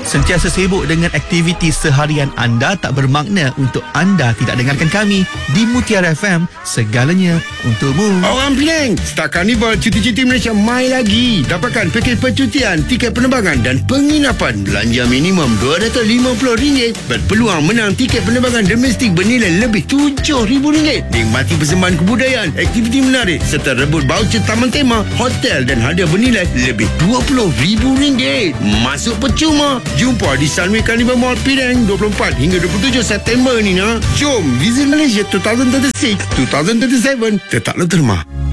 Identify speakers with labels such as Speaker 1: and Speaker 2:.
Speaker 1: Sentiasa sibuk dengan aktiviti seharian anda tak bermakna untuk anda tidak dengarkan kami di Mutiara FM, segalanya untukmu.
Speaker 2: Orang Penang, Star Carnival Cuti-Cuti Malaysia mai lagi. Dapatkan pakej percutian, tiket penerbangan dan penginapan. Belanja minimum RM250. Berpeluang menang tiket penerbangan domestik bernilai lebih RM7,000. Nikmati persembahan kebudayaan, aktiviti menarik serta rebut voucher taman tema, hotel dan hadiah bernilai lebih RM20,000. Masuk percuma. Jumpa di Sunway Carnival Mall Penang 24 hingga 27 September ni. Jom visit Malaysia 2036, 2037. Tetaplah terma.